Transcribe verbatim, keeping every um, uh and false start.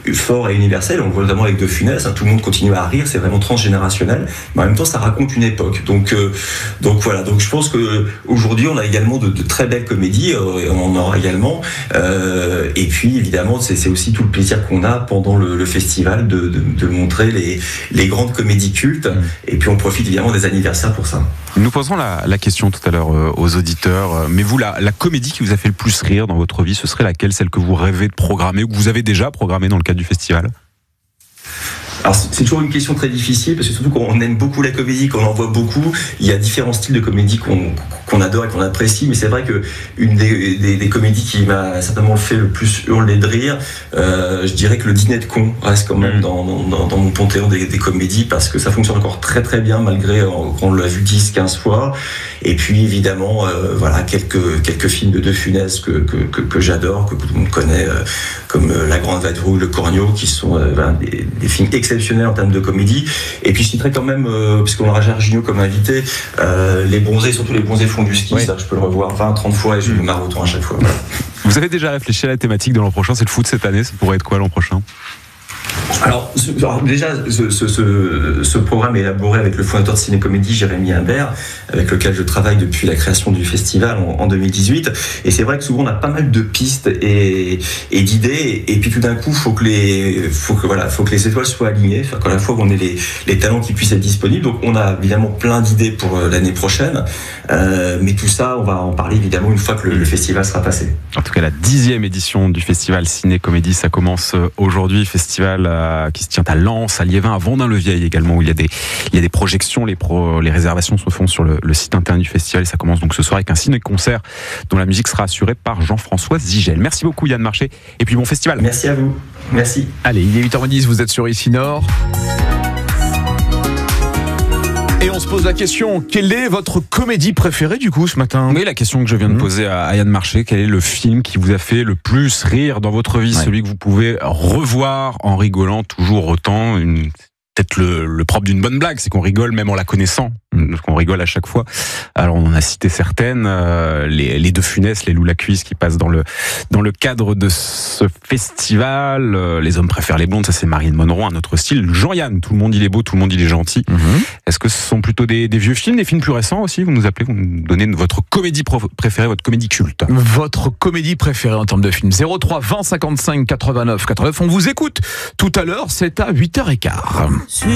fort et universel. On le voit notamment avec De Funès, hein, tout le monde continue à rire, c'est vraiment transgénérationnel, mais en même temps ça raconte une époque. Donc, euh, donc voilà, donc je pense qu'aujourd'hui on a également de, de très belles comédies, euh, on en aura également, euh, et puis évidemment c'est, c'est aussi tout le plaisir qu'on a pendant le, le festival de, de, de montrer les, les grandes comédies cultes, et puis on profite évidemment des anniversaires pour ça. Nous posons la, la question tout à l'heure euh, aux auditeurs, euh, mais vous, la, la comédie qui vous a fait le plus rire dans votre vie, ce serait laquelle, celle que vous rêvez de programmer ou que vous avez déjà programmée dans le cadre du festival ? Alors c'est toujours une question très difficile parce que surtout qu'on aime beaucoup la comédie, qu'on en voit beaucoup, il y a différents styles de comédie qu'on, qu'on adore et qu'on apprécie, mais c'est vrai que une des, des, des comédies qui m'a certainement fait le plus hurler de rire, euh, je dirais que Le Dîner de con reste quand même dans, dans, dans mon panthéon des, des comédies parce que ça fonctionne encore très très bien malgré qu'on l'a vu dix quinze fois. Et puis évidemment, euh, voilà, quelques, quelques films de De Funès que, que, que, que j'adore, que tout le monde connaît, euh, comme euh, La Grande Vadrouille, Le Corneau, qui sont euh, ben, des, des films exceptionnels en termes de comédie. Et puis je citerai quand même, euh, puisqu'on aura Gérard Jugnot comme invité, euh, Les Bronzés, surtout Les Bronzés font du ski, oui. Ça je peux le revoir vingt trente fois et je me marre autant à chaque fois. Voilà. Vous avez déjà réfléchi à la thématique de l'an prochain? C'est le foot cette année, ça pourrait être quoi l'an prochain? Alors, ce, alors déjà, ce, ce, ce, ce programme est élaboré avec le fondateur de Ciné-Comédie, Jérémy Imbert, avec lequel je travaille depuis la création du festival en, en deux mille dix-huit. Et c'est vrai que souvent on a pas mal de pistes et, et d'idées. Et puis tout d'un coup, faut que les, faut que voilà, faut que les étoiles soient alignées. Enfin, qu'à la fois on ait les, les talents qui puissent être disponibles. Donc on a évidemment plein d'idées pour l'année prochaine. Euh, mais tout ça, on va en parler évidemment une fois que le, le festival sera passé. En tout cas, la dixième édition du festival Ciné-Comédie, ça commence aujourd'hui. Festival euh, qui se tient à Lens, à Liévin, à Vendin-le-Vieil également, où il y a des, il y a des projections. Les, pro, les réservations se font sur le, le site internet du festival et ça commence donc ce soir avec un ciné-concert dont la musique sera assurée par Jean-François Zigel. Merci beaucoup Yann Marché et puis bon festival. Merci à vous. Merci. Allez, il est huit heures dix, vous êtes sur Ici Nord. Et on se pose la question, quelle est votre comédie préférée du coup ce matin? Oui, la question que je viens de poser à Yann Marché, quel est le film qui vous a fait le plus rire dans votre vie, ouais. Celui que vous pouvez revoir en rigolant toujours autant, une... peut-être le, le propre d'une bonne blague, c'est qu'on rigole même en la connaissant, qu'on rigole à chaque fois. Alors on en a cité certaines, euh, les, les De Funès, les Loups la Cuisse qui passent dans le dans le cadre de ce festival. Euh, les hommes préfèrent les blondes, ça c'est Marilyn Monroe, un autre style. Jean-Yann, tout le monde il est beau, tout le monde il est gentil. Mm-hmm. Est-ce que ce sont plutôt des, des vieux films, des films plus récents aussi? Vous nous appelez, vous nous donnez votre comédie préférée, votre comédie culte. Votre comédie préférée en termes de film. zéro trois vingt cinquante-cinq quatre-vingt-neuf quatre-vingt-neuf. On vous écoute tout à l'heure, c'est à huit heures quinze.